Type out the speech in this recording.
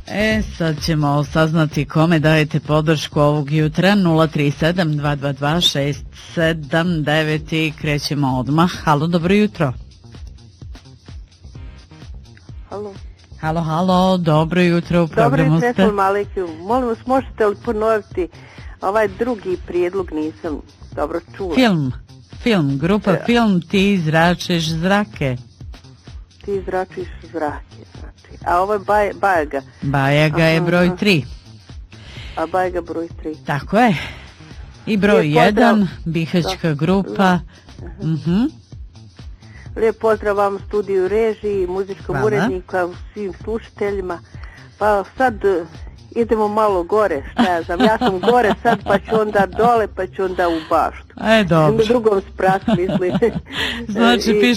Sad ćemo saznati kome dajete podršku ovog jutra. 037-222-679 i krećemo odmah. Halo, dobro jutro. Halo, dobro jutro, u programu ste. Dobro jutro, Maliku. Molim vas, možete li ponoviti ovaj drugi prijedlog, nisam dobro čula. Film, grupa Film, ti zračiš zrake. Ti zračiš zrake, znači. A ovo je Bajaga. Bajaga je broj 3. A Bajaga broj 3. Tako je. I broj 1, Bihaćka grupa. Lijep pozdrav vam studiju režiji, muzičkom uredniku, svim slušateljima. Pa sad idemo malo gore, šta ja znam. Ja sam gore sad, pa ću onda dole, pa ću onda u baštu. Dobro. Na drugom spratu, mislim. Znači,